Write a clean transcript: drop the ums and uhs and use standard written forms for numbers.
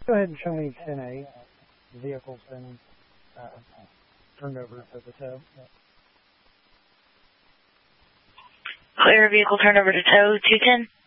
Go ahead and show me 10A. The vehicle's been turned over to the tow. Clear vehicle turned over to tow, 210.